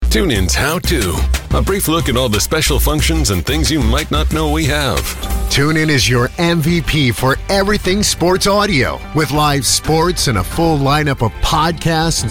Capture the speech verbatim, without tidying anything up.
TuneIn's How To. A brief look at all the special functions and things you might not know we have. TuneIn is your M V P for everything sports audio. With live sports and a full lineup of podcasts and